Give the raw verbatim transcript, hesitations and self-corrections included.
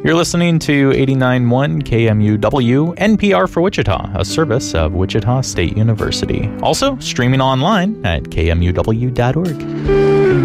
You're listening to eighty-nine point one K M U W, N P R for Wichita, a service of Wichita State University. Also, streaming online at K M U W dot org.